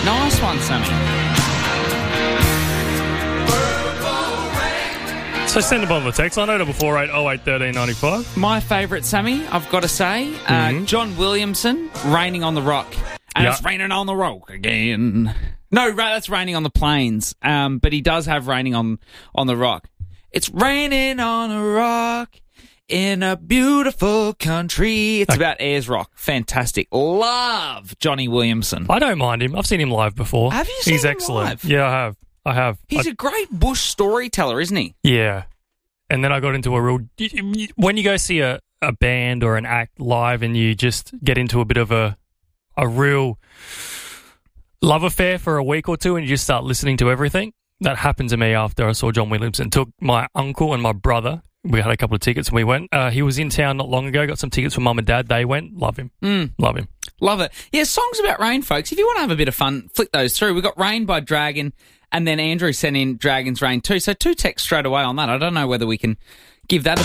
Nice one, Sammy. So send them on the text. I know 448081395. My favourite, Sammy, I've got to say, John Williamson, Raining on the Rock. And it's raining on the rock again. No, that's Raining on the Plains. But he does have Raining on the Rock. It's raining on a rock in a beautiful country. It's about Ayers Rock. Fantastic. Love Johnny Williamson. I don't mind him. I've seen him live before. Have you seen He's him excellent. live? Yeah, I have. He's a great bush storyteller, isn't he? Yeah. And then I got into a real... When you go see a band or an act live and you just get into a bit of a real love affair for a week or two and you just start listening to everything, that happened to me after I saw John Williamson. Took my uncle and my brother. We had a couple of tickets and we went. He was in town not long ago, got some tickets for Mum and Dad. They went. Love him. Love him. Love it. Yeah, songs about rain, folks. If you want to have a bit of fun, flick those through. We've got Rain by Dragon, and then Andrew sent in Dragon's Rain too. So 2 texts straight away on that. I don't know whether we can give that a